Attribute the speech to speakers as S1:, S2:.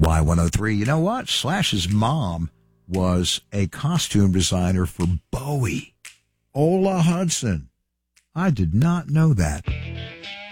S1: Y103. You know what? Slash's mom was a costume designer for Bowie. Ola Hudson. I did not know that.